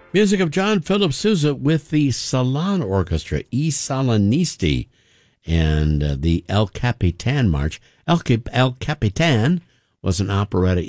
Music of John Philip Sousa with the Salon Orchestra, I Salonisti, and the El Capitan March. El Capitan was an operetta